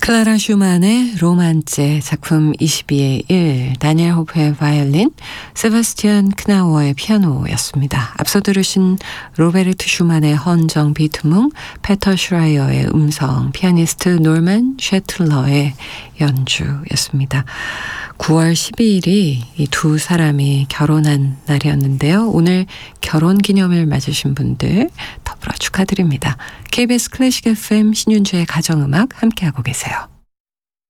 클라라 슈만의 로만체 작품 22의 1, 다니엘 호프의 바이올린, 세바스티안 크나우어의 피아노였습니다. 앞서 들으신 로베르트 슈만의 헌정 비트뭉, 페터 슈라이어의 음성, 피아니스트 놀만 셰틀러의 연주였습니다. 9월 12일이 이 두 사람이 결혼한 날이었는데요. 오늘 결혼기념일 맞으신 분들 더불어 축하드립니다. KBS 클래식 FM 신윤주의 가정음악 함께하고 계세요.